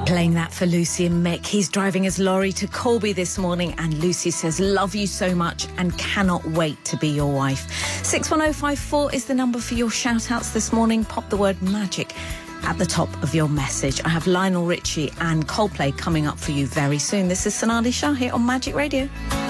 Playing that for Lucy and Mick. He's driving his lorry to Colby this morning, and Lucy says, love you so much and cannot wait to be your wife. 61054 is the number for your shout-outs this morning. Pop the word magic at the top of your message. I have Lionel Richie and Coldplay coming up for you very soon. This is Sonali Shah here on Magic Radio.